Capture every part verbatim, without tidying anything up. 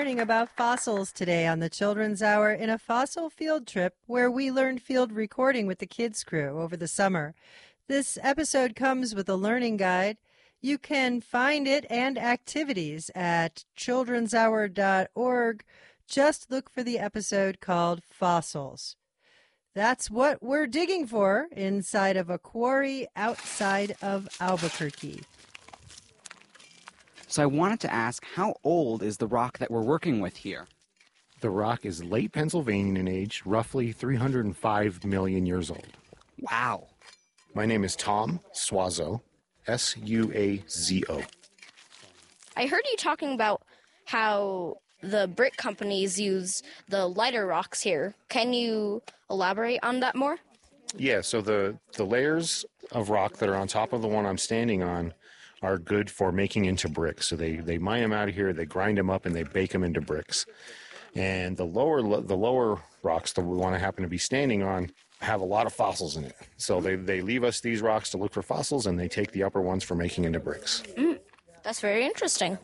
learning about fossils today on the Children's Hour in a fossil field trip where we learned field recording with the kids' crew over the summer. This episode comes with a learning guide. You can find it and activities at children's hour dot org. Just look for the episode called Fossils. That's what we're digging for inside of a quarry outside of Albuquerque. So I wanted to ask, how old is the rock that we're working with here? The rock is late Pennsylvanian in age, roughly three hundred five million years old. Wow. My name is Tom Suazo, S U A Z O. I heard you talking about how the brick companies use the lighter rocks here. Can you elaborate on that more? Yeah, so the, the layers of rock that are on top of the one I'm standing on are good for making into bricks. So they, they mine them out of here, they grind them up, and they bake them into bricks. And the lower the lower rocks, the one I happen to be standing on, have a lot of fossils in it. So they, they leave us these rocks to look for fossils, and they take the upper ones for making into bricks. Mm, that's very interesting.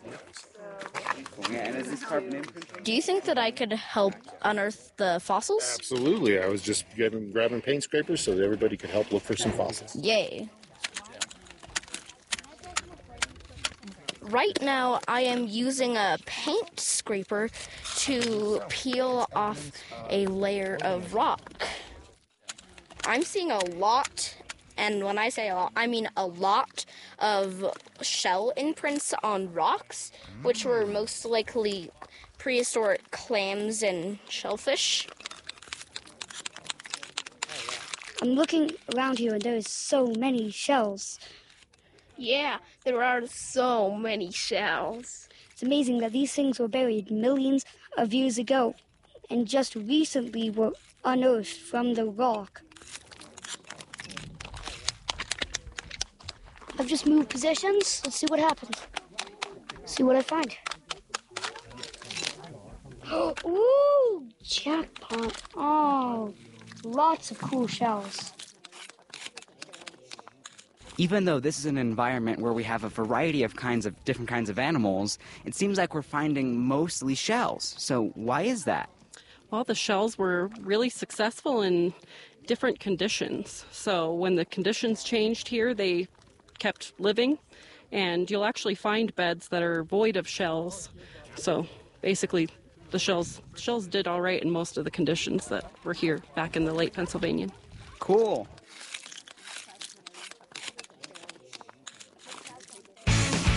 Do you think that I could help unearth the fossils? Absolutely. I was just getting, grabbing paint scrapers so that everybody could help look for some fossils. Yay. Right now, I am using a paint scraper to peel off a layer of rock. I'm seeing a lot, and when I say a lot, I mean a lot of shell imprints on rocks, which were most likely prehistoric clams and shellfish. I'm looking around here, and there's so many shells. Yeah, there are so many shells. It's amazing that these things were buried millions of years ago and just recently were unearthed from the rock. I've just moved positions. Let's see what happens. See what I find. Ooh, jackpot. Oh, lots of cool shells. Even though this is an environment where we have a variety of kinds of different kinds of animals, it seems like we're finding mostly shells. So why is that? Well, the shells were really successful in different conditions. So when the conditions changed here, they kept living, and you'll actually find beds that are void of shells. So basically, the shells shells did all right in most of the conditions that were here back in the late Pennsylvanian. Cool.